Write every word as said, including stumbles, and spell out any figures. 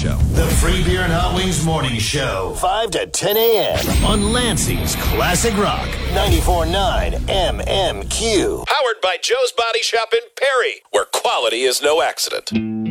Show. The Free Beer and Hot Wings Morning Show. five to ten a.m. on Lansing's Classic Rock. ninety-four point nine M M Q. Powered by Joe's Body Shop in Perry, where quality is no accident.